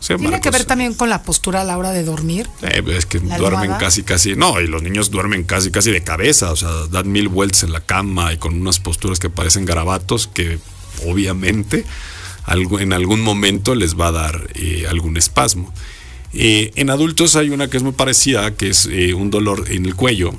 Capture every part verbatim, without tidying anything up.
¿Tiene Marcos? que ver también con la postura a la hora de dormir? Eh, es que ¿La duermen almohada? casi, casi, no, y los niños duermen casi, casi de cabeza, o sea, dan mil vueltas en la cama y con unas posturas que parecen garabatos que obviamente algo, en algún momento les va a dar eh, algún espasmo. Eh, en adultos hay una que es muy parecida, que es eh, un dolor en el cuello,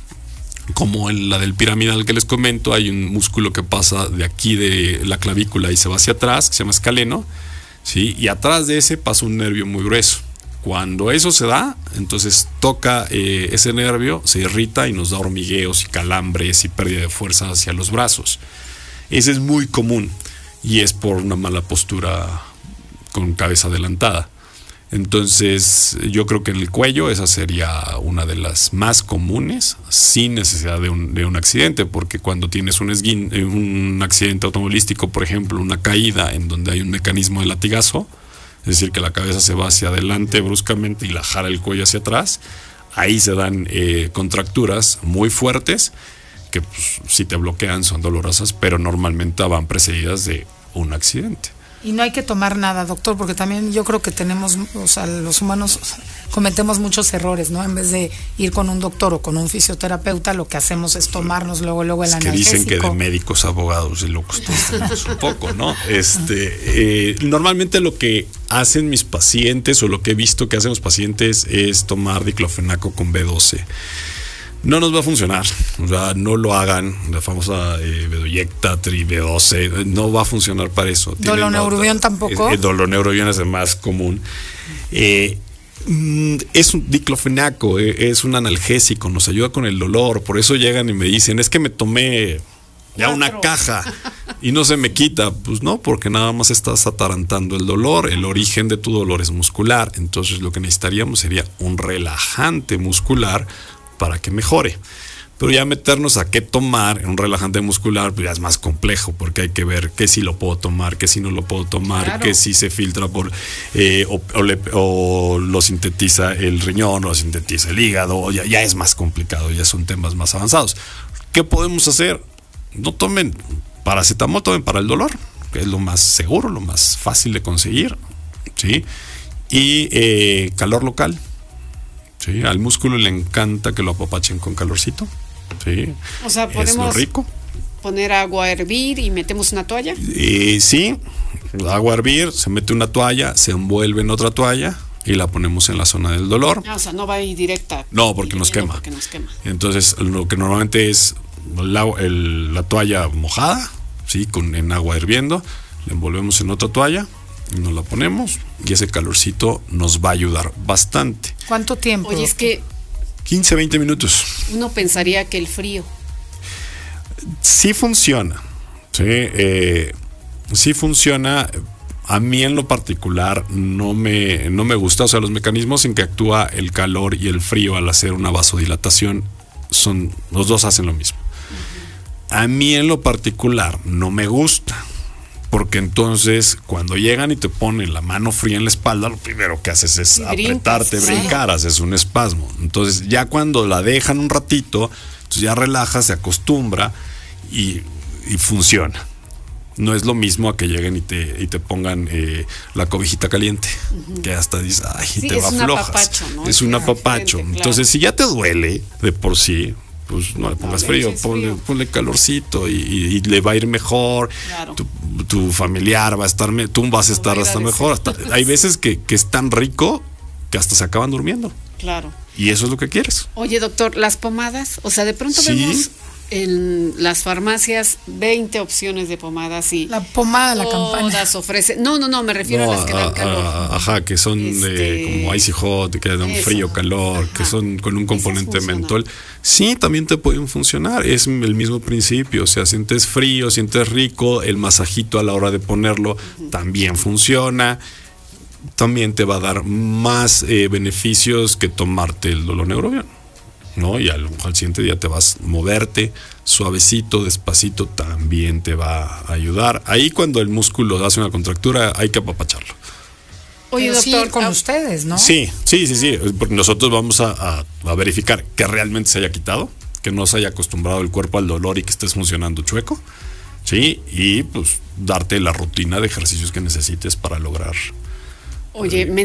como en la del piramidal que les comento. Hay un músculo que pasa de aquí de la clavícula y se va hacia atrás, que se llama escaleno, ¿sí? Y atrás de ese pasa un nervio muy grueso. Cuando eso se da, entonces toca eh, ese nervio, se irrita y nos da hormigueos y calambres y pérdida de fuerza hacia los brazos. Ese es muy común y es por una mala postura con cabeza adelantada. Entonces yo creo que en el cuello esa sería una de las más comunes, sin necesidad de un, de un accidente, porque cuando tienes un, esguin, un accidente automovilístico, por ejemplo, una caída en donde hay un mecanismo de latigazo, es decir, que la cabeza se va hacia adelante bruscamente y la jala el cuello hacia atrás, ahí se dan eh, contracturas muy fuertes que pues, si te bloquean son dolorosas, pero normalmente van precedidas de un accidente. Y no hay que tomar nada, doctor, porque también yo creo que tenemos, o sea, los humanos cometemos muchos errores, ¿no? En vez de ir con un doctor o con un fisioterapeuta, lo que hacemos es tomarnos luego, luego el es que analgésico. dicen que de médicos, abogados y locos tenemos un poco, ¿no? Este, eh, normalmente lo que hacen mis pacientes o lo que he visto que hacen los pacientes es tomar diclofenaco con B doce. No nos va a funcionar, o sea, no lo hagan, la famosa eh, Bedoyecta, Tri B doce, no va a funcionar para eso. ¿Doloneurobión tampoco? El doloneurobión es el más común. Eh, es un diclofenaco, eh, es un analgésico, nos ayuda con el dolor, por eso llegan y me dicen, es que me tomé ya una caja y no se me quita. Pues no, porque nada más estás atarantando el dolor, el origen de tu dolor es muscular, entonces lo que necesitaríamos sería un relajante muscular para que mejore. Pero ya meternos a qué tomar en un relajante muscular, pues ya es más complejo, porque hay que ver qué sí lo puedo tomar, qué sí no lo puedo tomar, claro, qué sí se filtra por eh, o, o, le, o lo sintetiza el riñón o lo sintetiza el hígado. Ya, ya es más complicado, ya son temas más avanzados. ¿Qué podemos hacer? No tomen paracetamol, tomen para el dolor, que es lo más seguro, lo más fácil de conseguir, ¿sí? Y eh, calor local. Sí, al músculo le encanta que lo apapachen con calorcito. Sí. O sea, podemos es lo rico. Poner agua a hervir y metemos una toalla. Eh, sí, agua a hervir, se mete una toalla, se envuelve en otra toalla y la ponemos en la zona del dolor. Ah, o sea, no va ahí directa. No, porque nos quema. Porque nos quema. Entonces, lo que normalmente es la, el, la toalla mojada, sí, con en agua hirviendo, la envolvemos en otra toalla. Nos la ponemos y ese calorcito nos va a ayudar bastante. ¿Cuánto tiempo? Oye, es que quince, veinte minutos. Uno pensaría que el frío. Sí funciona. Sí, eh, sí funciona. A mí en lo particular no me, no me gusta. O sea, los mecanismos en que actúa el calor y el frío al hacer una vasodilatación son, los dos hacen lo mismo. Uh-huh. A mí en lo particular no me gusta. Porque entonces cuando llegan y te ponen la mano fría en la espalda, lo primero que haces es apretarte, brincar, haces un espasmo. Entonces ya cuando la dejan un ratito, entonces ya relaja, se acostumbra y, y funciona. No es lo mismo a que lleguen y te, y te pongan eh, la cobijita caliente, uh-huh, que hasta dices, ay, sí, te va flojas. Apapacho, ¿no? Es un apapacho. Claro. Entonces si ya te duele de por sí, pues no le pongas no, frío, ponle, frío, ponle calorcito y, y, y le va a ir mejor. Claro. Tu, tu familiar va a estar, tú vas a estar hasta mejor. Hasta, hay veces que, que es tan rico que hasta se acaban durmiendo. Claro. Y eso es lo que quieres. Oye, doctor, las pomadas, o sea, de pronto sí. vemos en las farmacias veinte opciones de pomadas y la pomada de la campaña. Todas ofrecen. No, no, no, me refiero no, a las que dan calor. A, ajá, que son este, de, como Icy Hot, que dan eso, frío, calor, ajá, que son con un componente mentol. Sí, también te pueden funcionar. Es el mismo principio. O sea, sientes frío, sientes rico, el masajito a la hora de ponerlo uh-huh, también funciona. También te va a dar más eh, beneficios que tomarte el doloneurobión, ¿no? Y al, al siguiente día te vas a moverte suavecito, despacito, también te va a ayudar. Ahí cuando el músculo hace una contractura hay que apapacharlo. Oye, Pero doctor, sí, con ustedes, ¿no? Sí, sí, sí, sí. Porque nosotros vamos a, a, a verificar que realmente se haya quitado, que no se haya acostumbrado el cuerpo al dolor y que estés funcionando chueco, ¿sí? Y pues darte la rutina de ejercicios que necesites para lograr. Oye, me